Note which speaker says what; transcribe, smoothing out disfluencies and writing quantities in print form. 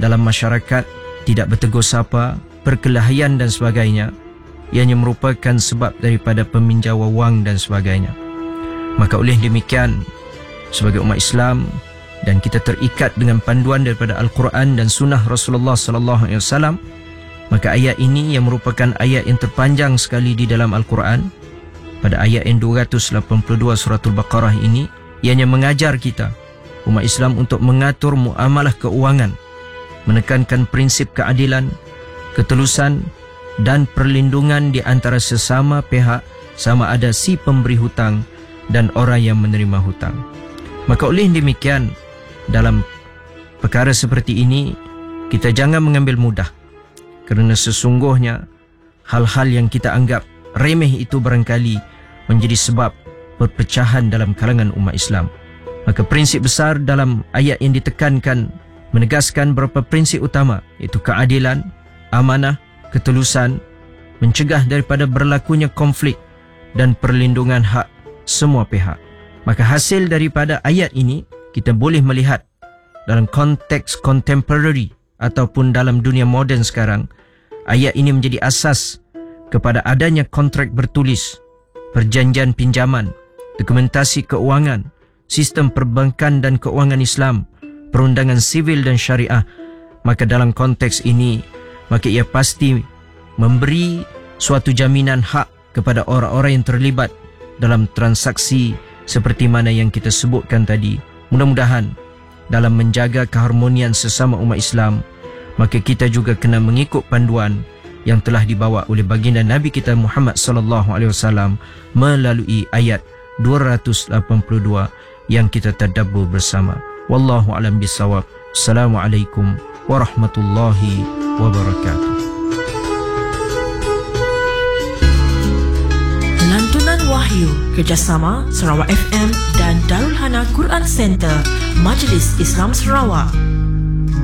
Speaker 1: dalam masyarakat, tidak bertegur sapa, perkelahian dan sebagainya, ianya merupakan sebab daripada peminjawan wang dan sebagainya. Maka oleh demikian, sebagai umat Islam dan kita terikat dengan panduan daripada Al-Quran dan sunnah Rasulullah sallallahu alaihi wasallam, maka ayat ini yang merupakan ayat yang terpanjang sekali di dalam Al-Quran, pada ayat yang 282 surah Al-Baqarah ini, ianya mengajar kita umat Islam untuk mengatur muamalah keuangan, menekankan prinsip keadilan, ketulusan dan perlindungan di antara sesama pihak, sama ada si pemberi hutang dan orang yang menerima hutang. Maka oleh demikian, dalam perkara seperti ini, kita jangan mengambil mudah, kerana sesungguhnya hal-hal yang kita anggap remeh itu barangkali menjadi sebab perpecahan dalam kalangan umat Islam. Maka prinsip besar dalam ayat yang ditekankan menegaskan beberapa prinsip utama, iaitu keadilan, amanah, ketulusan, mencegah daripada berlakunya konflik dan perlindungan hak semua pihak. Maka hasil daripada ayat ini kita boleh melihat dalam konteks contemporary ataupun dalam dunia moden sekarang, ayat ini menjadi asas kepada adanya kontrak bertulis, perjanjian pinjaman, dokumentasi keuangan, sistem perbankan dan keuangan Islam, perundangan sivil dan syariah. Maka dalam konteks ini, maka ia pasti memberi suatu jaminan hak kepada orang-orang yang terlibat dalam transaksi seperti mana yang kita sebutkan tadi. Mudah-mudahan dalam menjaga keharmonian sesama umat Islam, maka kita juga kena mengikut panduan yang telah dibawa oleh baginda Nabi kita Muhammad sallallahu alaihi wasallam melalui ayat 282 yang kita tadabbur bersama. Wallahu a'lam bissawab. Assalamualaikum warahmatullahi wabarakatuh.
Speaker 2: Lantunan Wahyu kerjasama Sarawak FM dan Darul Hana Quran Center, Majlis Islam Sarawak.